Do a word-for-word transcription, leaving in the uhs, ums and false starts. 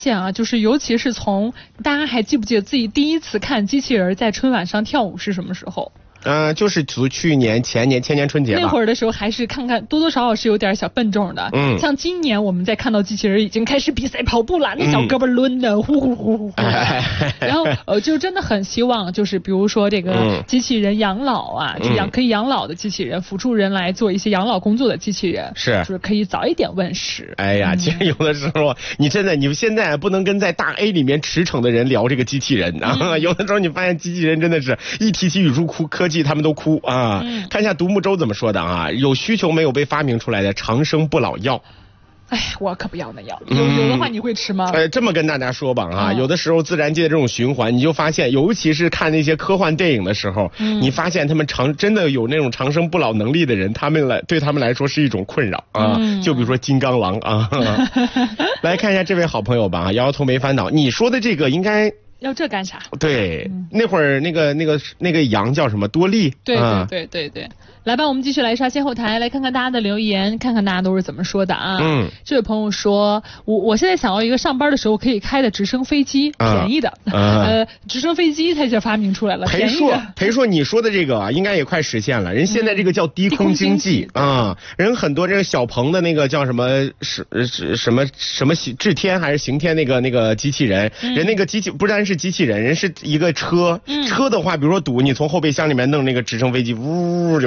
现啊，就是尤其是从大家还记不记得自己第一次看机器人在春晚上跳舞是什么时候？ 嗯、呃，就是从去年、前年、前年春节吧。 那会儿的时候还是看看多多少少是有点小笨重的。嗯。像今年我们在看到机器人已经开始比赛跑步了，那小胳膊抡的呼呼呼呼呼。然后呃，就真的很希望就是比如说这个机器人养老啊，就养可以养老的机器人，辅助人来做一些养老工作的机器人， 是就是可以早一点问世。 哎呀，其实有的时候你真的你现在不能跟在大 A 里面驰骋的人聊这个机器人啊，嗯、有的时候你发现机器人真的是一提起宇宙科技他们都哭啊。嗯、看一下独木舟怎么说的啊，有需求没有被发明出来的长生不老药。 哎，我可不要那药，有有的话你会吃吗？ 呃，这么跟大家说吧啊，嗯、有的时候自然界的这种循环，你就发现，尤其是看那些科幻电影的时候，嗯、你发现他们长真的有那种长生不老能力的人，他们来对他们来说是一种困扰啊。嗯、就比如说金刚狼啊，来看一下这位好朋友吧，摇摇头没烦恼。你说的这个应该。 要这干啥？ 对，嗯、那会儿那个那个那个羊叫什么多利？ 对对对对对，来吧，我们继续来刷新后台，来看看大家的留言，看看大家都是怎么说的啊。嗯，这位朋友说，我我现在想要一个上班的时候可以开的直升飞机，啊、便宜的，啊、呃，直升飞机它就发明出来了。 裴硕，裴硕，你说的这个啊，应该也快实现了。人现在这个叫低空经济啊、嗯，人很多这个小鹏的那个叫什么什什么什么智天还是刑天那个那个机器人，嗯、人那个机器不单是。是机器人，人是一个车，嗯、车的话，比如说堵，你从后备箱里面弄那个直升飞机，呜就。